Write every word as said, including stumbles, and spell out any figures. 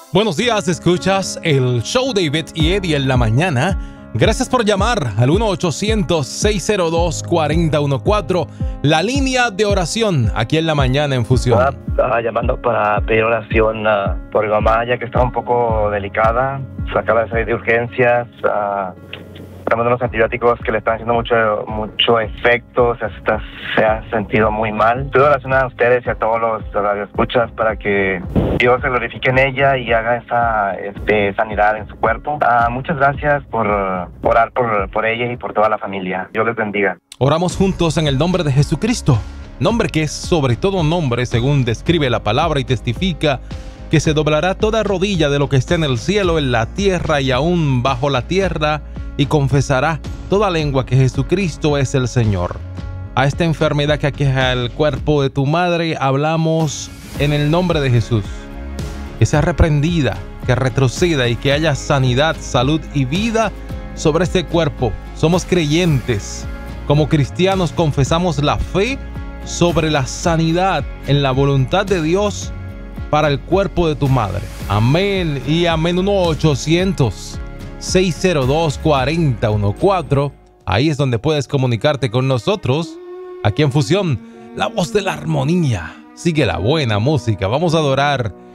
Buenos días, escuchas el show David y Eddie en la mañana. Gracias por llamar al uno ochocientos, seis cero dos, cuatro cero uno cuatro, la línea de oración aquí en la mañana en Fusión. Ah, ah, llamando para pedir oración uh, por mi mamá, ya que está un poco delicada. Se acaba de salir de urgencias. Uh, Estamos de unos antibióticos que le están haciendo mucho mucho efecto, se, está, se ha sentido muy mal. Pido oración a ustedes y a todos los radioescuchas para que Dios se glorifique en ella y haga esa este, sanidad en su cuerpo. Uh, muchas gracias por orar por, por ella y por toda la familia. Dios les bendiga. Oramos juntos en el nombre de Jesucristo, nombre que es sobre todo nombre, según describe la palabra y testifica que se doblará toda rodilla de lo que esté en el cielo, en la tierra y aún bajo la tierra, y confesará toda lengua que Jesucristo es el Señor. A esta enfermedad que aqueja el cuerpo de tu madre, hablamos en el nombre de Jesús. Que sea reprendida, que retroceda y que haya sanidad, salud y vida sobre este cuerpo. Somos creyentes. Como cristianos confesamos la fe sobre la sanidad en la voluntad de Dios para el cuerpo de tu madre. Amén y amén. uno ochocientos, seis cero dos, cuatro cero uno cuatro. Ahí es donde puedes comunicarte con nosotros. Aquí en Fusión, la voz de la armonía. Sigue la buena música. Vamos a adorar